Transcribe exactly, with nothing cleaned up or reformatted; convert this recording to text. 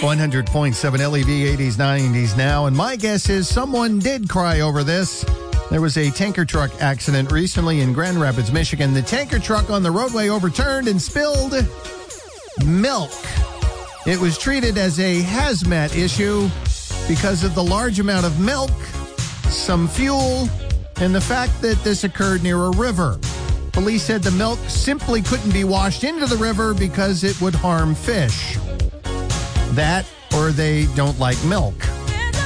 one hundred point seven L E V, eighties, nineties now. And my guess is someone did cry over this. There was a tanker truck accident recently in Grand Rapids, Michigan. The tanker truck on the roadway overturned and spilled milk. It was treated as a hazmat issue because of the large amount of milk, some fuel, and the fact that this occurred near a river. Police said the milk simply couldn't be washed into the river because it would harm fish. That, or they don't like milk.